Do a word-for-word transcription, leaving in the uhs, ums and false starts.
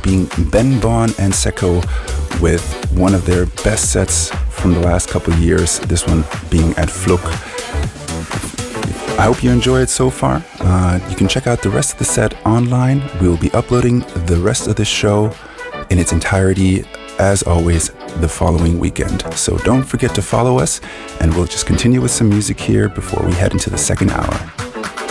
being Ben Bond and Seko with one of their best sets from the last couple of years, this one being at Fluke. I hope you enjoy it so far. Uh, you can check out the rest of the set online. We will be uploading the rest of the show in its entirety, as always, the following weekend. So don't forget to follow us, and we'll just continue with some music here before we head into the second hour.